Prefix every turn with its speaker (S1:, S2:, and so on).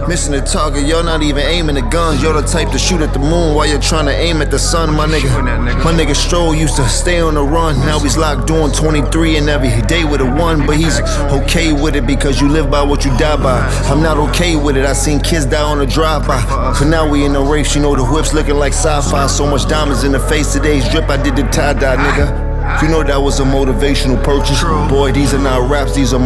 S1: Missing the target, you're not even aiming the guns. You're the type to shoot at the moon while you're trying to aim at the sun, my nigga. My nigga Stroll used to stay on the run. Now he's locked doing 23 and every day with a 1. But he's okay with it because you live by what you die by. I'm not okay with it, I seen kids die on a drive-by. For now we in a race, you know the whips looking like sci-fi. So much diamonds in the face, today's drip, I did the tie-dye, nigga. You know that was a motivational purchase. Boy, these are not raps, these are